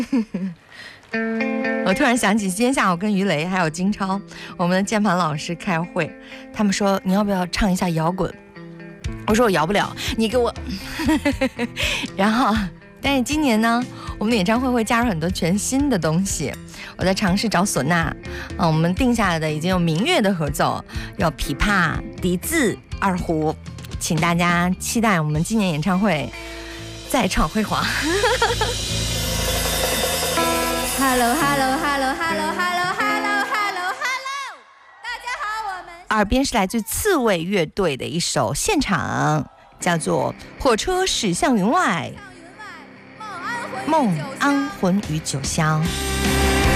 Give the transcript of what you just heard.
我突然想起今天下午跟于雷还有金超我们的键盘老师开会，他们说你要不要唱一下摇滚，我说我摇不了，你给我然后但是今年呢，我们的演唱会会加入很多全新的东西，我在尝试找唢呐，我们定下来的已经有民乐的合奏，有琵琶、笛子、二胡，请大家期待我们今年演唱会再创辉煌。 Hello Hello Hello Hello Hello Hello Hello Hello， 大家好，我们耳边是来自刺猬乐队的一首现场，叫做《火车驶向云外》，梦安魂与九霄。